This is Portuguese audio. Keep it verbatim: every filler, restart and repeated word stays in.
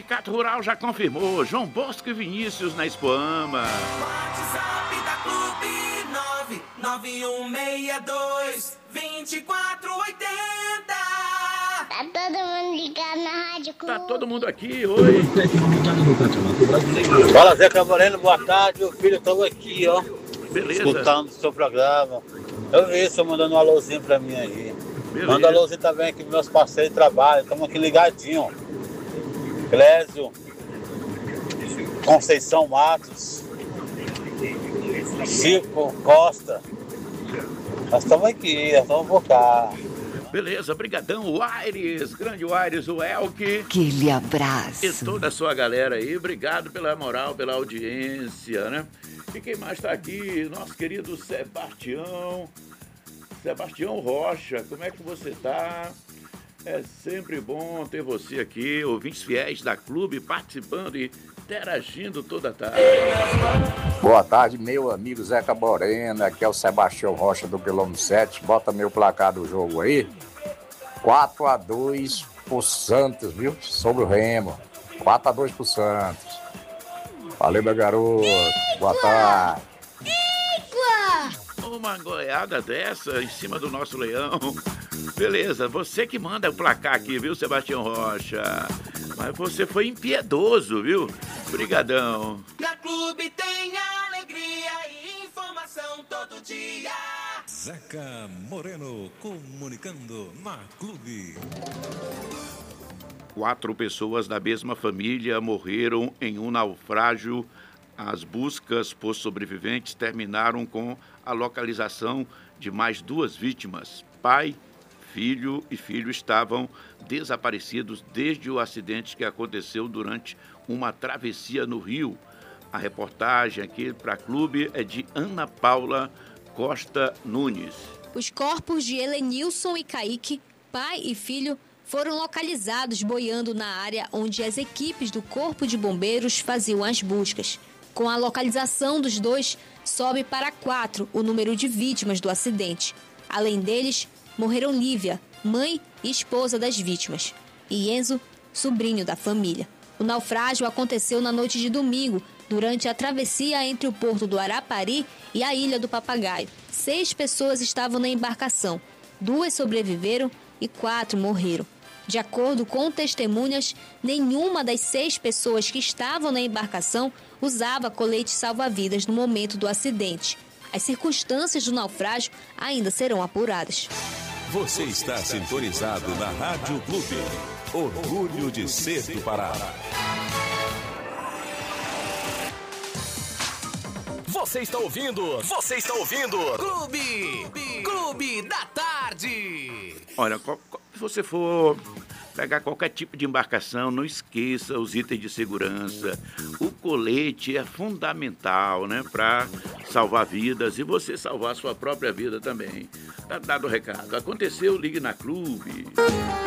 Sindicato Rural já confirmou. João Bosco e Vinícius na Expoama. WhatsApp da Clube nove nove um seis dois, dois quatro oito zero. Tá todo mundo ligado na Rádio Clube. Tá todo mundo aqui, oi. Fala, Zeca Moreno, boa tarde, meu filho, estamos aqui, ó. Beleza. Escutando o seu programa. Eu vi o senhor mandando um alôzinho pra mim aí. Beleza. Manda um alôzinho também aqui pros meus parceiros de trabalho, estamos aqui ligadinho. Clésio, Conceição Matos, Chico Costa. Nós estamos aqui, nós estamos por cá. Beleza, brigadão, o Aires, grande Aires, o Elke. Aquele abraço. E toda a sua galera aí, obrigado pela moral, pela audiência, né? E quem mais tá aqui? Nosso querido Sebastião. Sebastião Rocha, como é que você tá? É sempre bom ter você aqui, ouvintes fiéis da Clube, participando e interagindo toda a tarde. Boa tarde, meu amigo Zeca Moreno, aqui é o Sebastião Rocha do quilômetro sete, bota meu placar do jogo aí, quatro a dois pro Santos, viu, sobre o Remo, quatro a dois pro Santos. Valeu, meu garoto, boa tarde. Uma goleada dessa em cima do nosso leão. Beleza, você que manda o placar aqui, viu, Sebastião Rocha? Mas você foi impiedoso, viu? Brigadão. Na Clube tem alegria e informação todo dia. Zeca Moreno comunicando na Clube. Quatro pessoas da mesma família morreram em um naufrágio. As buscas por sobreviventes terminaram com a localização de mais duas vítimas. Pai, filho e filho estavam desaparecidos desde o acidente que aconteceu durante uma travessia no rio. A reportagem aqui para a Clube é de Ana Paula Costa Nunes. Os corpos de Helenilson e Kaique, pai e filho, foram localizados boiando na área onde as equipes do Corpo de Bombeiros faziam as buscas. Com a localização dos dois, sobe para quatro o número de vítimas do acidente. Além deles, morreram Lívia, mãe e esposa das vítimas, e Enzo, sobrinho da família. O naufrágio aconteceu na noite de domingo, durante a travessia entre o porto do Arapari e a Ilha do Papagaio. Seis pessoas estavam na embarcação, duas sobreviveram e quatro morreram. De acordo com testemunhas, nenhuma das seis pessoas que estavam na embarcação usava colete salva-vidas no momento do acidente. As circunstâncias do naufrágio ainda serão apuradas. Você está sintonizado na Rádio Clube. Orgulho de ser do Pará. Você está ouvindo? Você está ouvindo? Clube! Clube da Tarde! Olha, se você for pegar qualquer tipo de embarcação, não esqueça os itens de segurança. O colete é fundamental, né, para salvar vidas e você salvar a sua própria vida também. Tá dado o recado. Aconteceu, ligue na Clube.